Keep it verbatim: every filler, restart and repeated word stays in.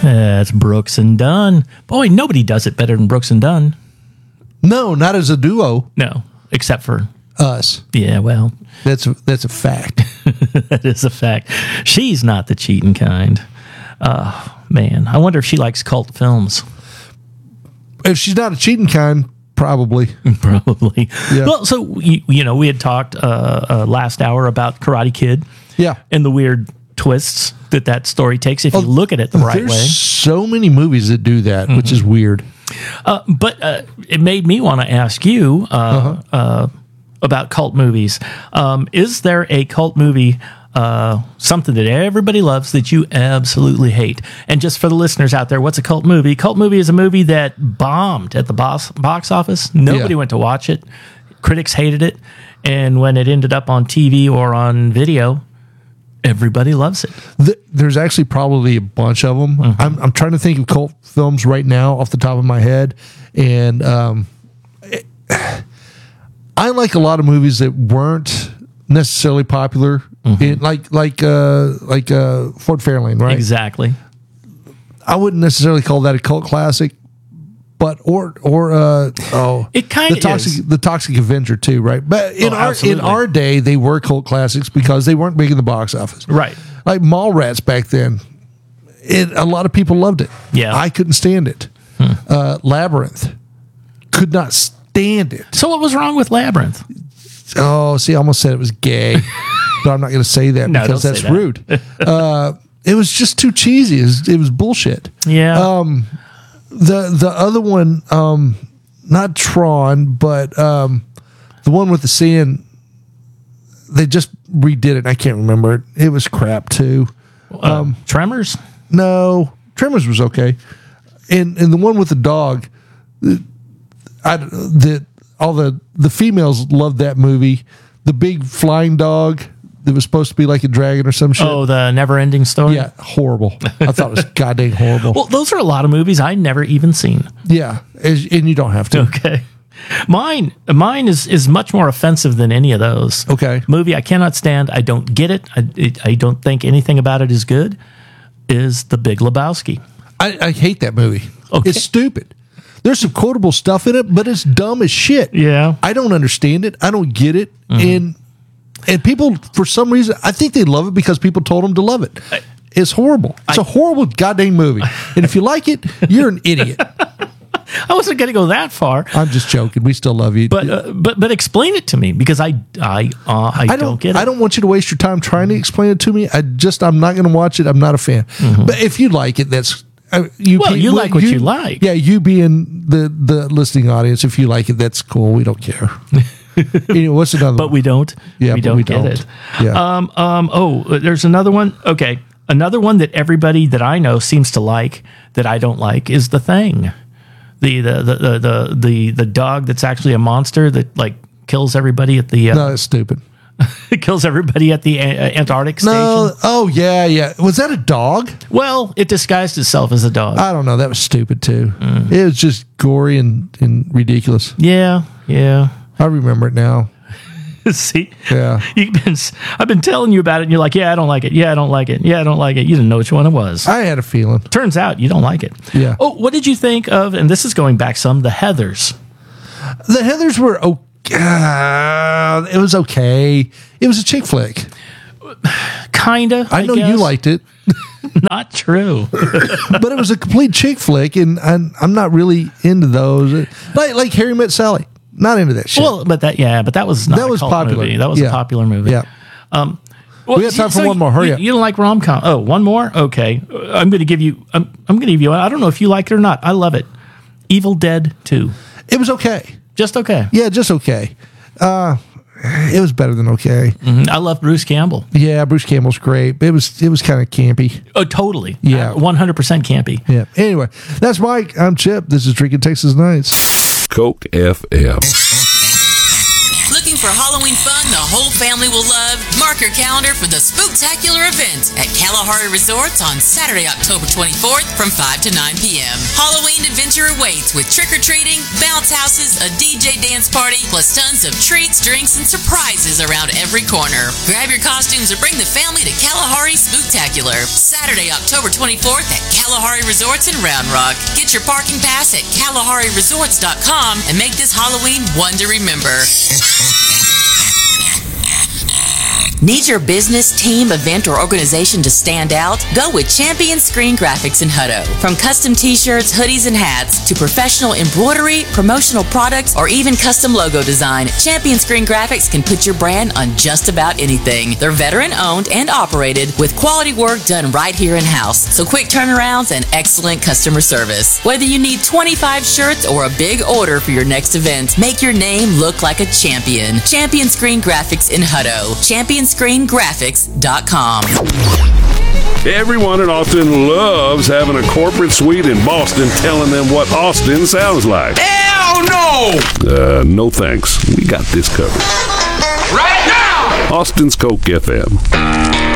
That's Brooks and Dunn. Boy, nobody does it better than Brooks and Dunn. No, not as a duo. No, except for us. Yeah, well, that's a, that's a fact. That is a fact. She's not the cheating kind. Oh, man. I wonder if she likes cult films. If she's not a cheating kind, probably. Probably. Yeah. Well, so, you, you know, we had talked uh, uh, last hour about Karate Kid. Yeah. And the weird twists that that story takes if oh, you look at it the right there's way. There's so many movies that do that, mm-hmm. which is weird. Uh, but uh, it made me want to ask you uh, uh-huh. uh, about cult movies. Um, is there a cult movie, uh, something that everybody loves that you absolutely hate? And just for the listeners out there, what's a cult movie? Cult movie is a movie that bombed at the box, box office. Nobody yeah. went to watch it. Critics hated it. And when it ended up on T V or on video, everybody loves it. The, there's actually probably a bunch of them. Mm-hmm. I'm, I'm trying to think of cult films right now off the top of my head. And um, it, I like a lot of movies that weren't necessarily popular. Mm-hmm. In, like like uh, like uh, Fort Fairlane, right? Exactly. I wouldn't necessarily call that a cult classic. But or or uh, oh, it kind of the toxic is. the Toxic Avenger too, right? But in oh, our absolutely. in our day, they were cult classics because they weren't big in the box office, right? Like Mallrats back then, it, a lot of people loved it. Yeah, I couldn't stand it. Hmm. Uh, Labyrinth, could not stand it. So what was wrong with Labyrinth? Oh, see, I almost said it was gay, but I'm not going to say that no, because that's that. rude. uh, it was just too cheesy. It was, it was bullshit. Yeah. Um, The the other one, um, not Tron, but um, the one with the sand, they just redid it. I can't remember it. It was crap too. Uh, um, Tremors? No, Tremors was okay. And and the one with the dog, I the all the the females loved that movie. The big flying dog that was supposed to be like a dragon or some shit. Oh, the Never-Ending Story? Yeah, horrible. I thought it was goddamn horrible. Well, those are a lot of movies I never even seen. Yeah, and you don't have to. Okay. Mine mine is, is much more offensive than any of those. Okay. Movie I cannot stand, I don't get it, I, it, I don't think anything about it is good, is The Big Lebowski. I, I hate that movie. Okay. It's stupid. There's some quotable stuff in it, but it's dumb as shit. Yeah. I don't understand it. I don't get it. Mm-hmm. And... And people, for some reason, I think they love it because people told them to love it. It's horrible. It's I, a horrible goddamn movie. And if you like it, you're an idiot. I wasn't going to go that far. I'm just joking. We still love you. But uh, but but explain it to me because I I uh, I, I don't, don't get it. I don't want you to waste your time trying to explain it to me. I just I'm not going to watch it. I'm not a fan. Mm-hmm. But if you like it, that's uh, you. Well, you like what you, you like. Yeah, you being the the listening audience. If you like it, that's cool. We don't care. You know, what's another but one? we don't. Yeah, we but don't we get don't. it. Yeah. Um, um, oh, there's another one. Okay. Another one that everybody that I know seems to like that I don't like is The Thing. The the the the the, the, the dog that's actually a monster that like kills everybody at the uh, no, that's stupid. It kills everybody at the uh, Antarctic station. No, oh yeah, yeah. Was that a dog? Well, it disguised itself as a dog. I don't know. That was stupid too. Mm. It was just gory and, and ridiculous. Yeah, yeah. I remember it now. See, yeah, you've been. I've been telling you about it, and you're like, "Yeah, I don't like it. Yeah, I don't like it. Yeah, I don't like it." You didn't know which one it was. I had a feeling. Turns out you don't like it. Yeah. Oh, what did you think of? And this is going back some. The Heathers. The Heathers were okay. Uh, it was okay. It was a chick flick. Kinda. I, I know guess. you liked it. Not true. But it was a complete chick flick, and I'm, I'm not really into those. Like like Harry Met Sally. Not into that shit. Well, but that yeah, but that was not that a was cult popular. movie. That was yeah. a popular movie. Yeah. Um, well, we got time for so one more. Hurry you, up. You don't like rom com? Oh, one more? Okay. I'm going to give you. I'm, I'm going to give you. I don't know if you like it or not. I love it. Evil Dead two. It was okay. Just okay. Yeah, just okay. Uh, it was better than okay. Mm-hmm. I love Bruce Campbell. Yeah, Bruce Campbell's great. It was it was kind of campy. Oh, totally. Yeah, one hundred percent campy. Yeah. Anyway, that's Mike. I'm Chip. This is Drinking Texas Nights. Coke F M. Looking for Halloween fun the whole family will love? Mark your calendar for the Spooktacular event at Kalahari Resorts on Saturday, October twenty-fourth from five to nine p.m. Halloween adventure awaits with trick-or-treating, bounce houses, a D J dance party, plus tons of treats, drinks, and surprises around every corner. Grab your costumes or bring the family to Kalahari Spooktacular. Saturday, October twenty-fourth at Kalahari Kalahari Resorts in Round Rock. Get your parking pass at kalahari resorts dot com and make this Halloween one to remember. Need your business, team, event, or organization to stand out? Go with Champion Screen Graphics in Hutto. From custom t-shirts, hoodies, and hats to professional embroidery, promotional products, or even custom logo design, Champion Screen Graphics can put your brand on just about anything. They're veteran-owned and operated with quality work done right here in-house, so quick turnarounds and excellent customer service. Whether you need twenty-five shirts or a big order for your next event, make your name look like a champion. Champion Screen Graphics in Hutto. champion screen graphics dot com. Everyone in Austin loves having a corporate suite in Boston telling them what Austin sounds like. Hell no! Uh, no thanks. We got this covered. Right now! Austin's Coke F M.